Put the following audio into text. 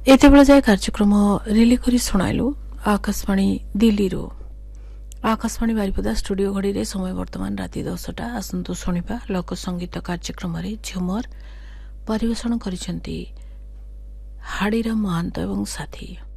एतेबेला जाए कार्यक्रम रिली करी सुनाइलु आकाशवाणी दिल्ली रो। आकाशवाणी बारिपदा स्टूडियो घड़ी रे समय वर्तमान राति 10टा। आसंतु शुणिबा लोक संगीत कार्यक्रम रे झुमर परिवेषण करिसेंती हाड़ीराम महांत एवं साथी।